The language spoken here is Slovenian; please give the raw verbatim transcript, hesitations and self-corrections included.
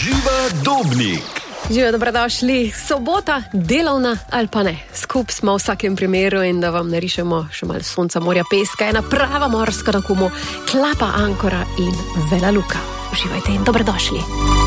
Živa Dobnik. Živijo, dobrodošli. Sobota, delovna ali pa ne. Skup smo v vsakem primeru in da vam narišemo še malo sonca, morja, peska, ena prava morska na kumu, Klapa Ankora in Vela Luka. Uživajte in dobrodošli.